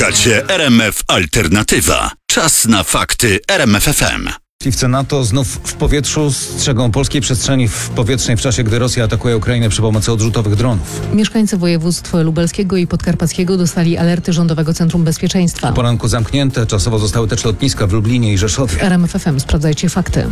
Słuchacie RMF Alternatywa. Czas na fakty RMF FM. Myśliwce NATO znów w powietrzu strzegą polskiej przestrzeni powietrznej w czasie, gdy Rosja atakuje Ukrainę przy pomocy odrzutowych dronów. Mieszkańcy województw lubelskiego i podkarpackiego dostali alerty Rządowego Centrum Bezpieczeństwa. O poranku zamknięte czasowo zostały też lotniska w Lublinie i Rzeszowie. RMF FM, sprawdzajcie fakty.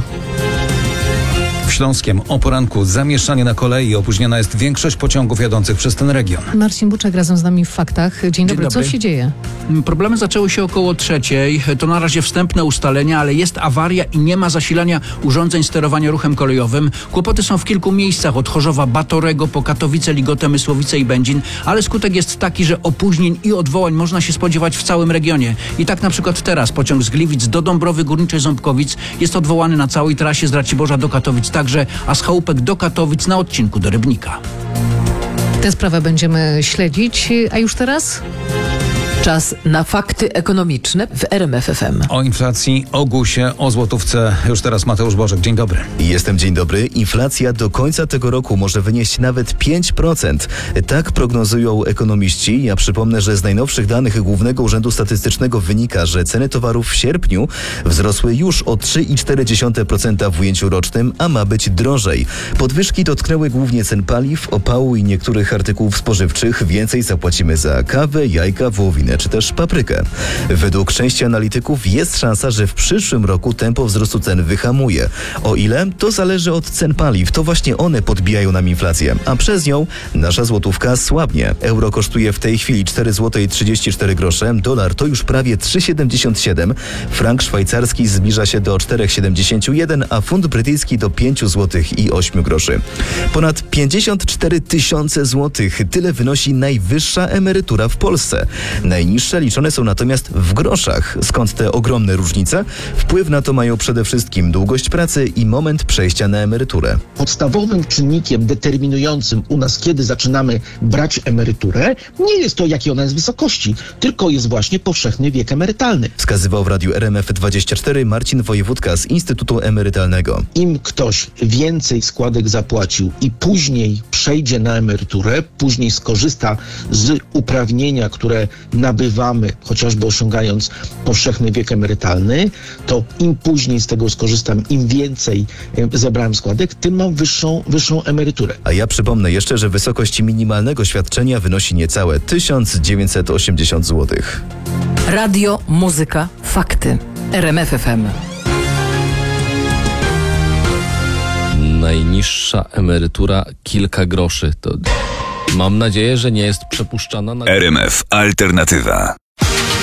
W Śląskiem o poranku zamieszanie na kolei. Opóźniona jest większość pociągów jadących przez ten region. Marcin Buczek razem z nami w faktach. Dzień dobry. Co się dzieje? Problemy zaczęły się około 3:00. To na razie wstępne ustalenia, ale jest awaria i nie ma zasilania urządzeń sterowania ruchem kolejowym. Kłopoty są w kilku miejscach, od Chorzowa Batorego po Katowice, Ligotę, Mysłowice i Będzin, ale skutek jest taki, że opóźnień i odwołań można się spodziewać w całym regionie. I tak na przykład teraz pociąg z Gliwic do Dąbrowy Górniczej-Ząbkowic jest odwołany na całej trasie z Raciborza do Katowic także, a z Chałupek do Katowic na odcinku do Rybnika. Tę sprawę będziemy śledzić, a już teraz? Czas na fakty ekonomiczne w RMF FM. O inflacji, o GUS-ie, o złotówce. Już teraz Mateusz Bożek. Dzień dobry. Dzień dobry. Inflacja do końca tego roku może wynieść nawet 5%. Tak prognozują ekonomiści. Ja przypomnę, że z najnowszych danych Głównego Urzędu Statystycznego wynika, że ceny towarów w sierpniu wzrosły już o 3,4% w ujęciu rocznym, a ma być drożej. Podwyżki dotknęły głównie cen paliw, opału i niektórych artykułów spożywczych. Więcej zapłacimy za kawę, jajka, wołowinę czy też paprykę. Według części analityków jest szansa, że w przyszłym roku tempo wzrostu cen wyhamuje. O ile? To zależy od cen paliw. To właśnie one podbijają nam inflację, a przez nią nasza złotówka słabnie. Euro kosztuje w tej chwili 4,34 zł, dolar to już prawie 3,77, frank szwajcarski zbliża się do 4,71, a funt brytyjski do 5,08 zł. Ponad 54 tysiące złotych. Tyle wynosi najwyższa emerytura w Polsce. Najniższe liczone są natomiast w groszach. Skąd te ogromne różnice? Wpływ na to mają przede wszystkim długość pracy i moment przejścia na emeryturę. Podstawowym czynnikiem determinującym u nas, kiedy zaczynamy brać emeryturę, nie jest to, jakiej ona jest wysokości, tylko jest właśnie powszechny wiek emerytalny. Wskazywał w radiu RMF24 Marcin Wojewódka z Instytutu Emerytalnego. Im ktoś więcej składek zapłacił i później przejdzie na emeryturę, później skorzysta z uprawnienia, które nabywamy, chociażby osiągając powszechny wiek emerytalny, to im później z tego skorzystam, im więcej zebrałem składek, tym mam wyższą emeryturę. A ja przypomnę jeszcze, że wysokość minimalnego świadczenia wynosi niecałe 1980 zł. Radio, muzyka, fakty. RMF FM. Najniższa emerytura kilka groszy. To mam nadzieję, że nie jest przepuszczana na... RMF Alternatywa.